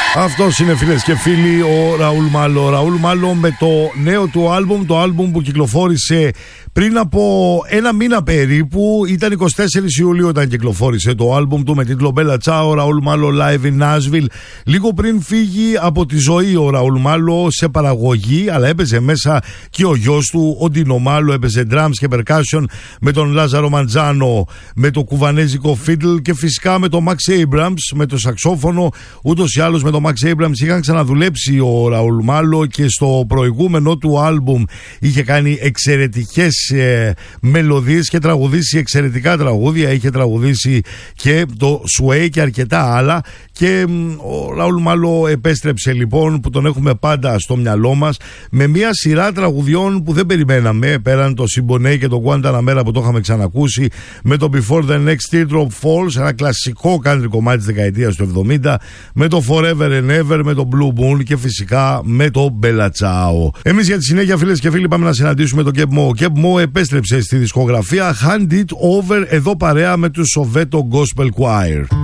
Αυτός είναι, φίλες και φίλοι, ο Ραούλ Μάλο. Ραούλ Μάλο με το νέο του άλμπουμ, το άλμπουμ που κυκλοφόρησε πριν από ένα μήνα περίπου. Ήταν 24 Ιουλίου όταν κυκλοφόρησε το άλμπουμ του με τίτλο Bella Ciao, Ραούλ Μάλο Live in Nashville. Λίγο πριν φύγει από τη ζωή ο Ραούλ Μάλο σε παραγωγή, αλλά έπαιζε μέσα και ο γιος του, ο Ντίνο Μάλο, έπαιζε drums και percussion με τον Λάζαρο Μαντζάνο, με το κουβανέζικο fiddle και φυσικά με τον Max Abrams, με το σαξόφωνο. Ούτως ή άλλως με τον Max Abrams είχαν ξαναδουλέψει ο Ραούλ Μάλο και στο προηγούμενο του άλμπουμ είχε κάνει εξαιρετικές μελωδίες και τραγουδήσει εξαιρετικά τραγούδια. Είχε τραγουδήσει και το Sway και αρκετά άλλα. Και ο Ραούλ Μάλο επέστρεψε λοιπόν, που τον έχουμε πάντα στο μυαλό μας, με μια σειρά τραγουδιών που δεν περιμέναμε, πέραν το Συμπονέ και το Guantanamera που το είχαμε ξανακούσει, με το Before the Next Teardrop Falls, ένα κλασικό country κομμάτι της δεκαετίας του 70, με το Forever and Ever, με το Blue Moon και φυσικά με το Bella Ciao. Εμείς για τη συνέχεια, φίλες και φίλοι, πάμε να συναντήσουμε τον Keb Mo. Ο Keb Mo επέστρεψε στη δισκογραφία Hand It Over, εδώ παρέα με τους Soweto Gospel Choir.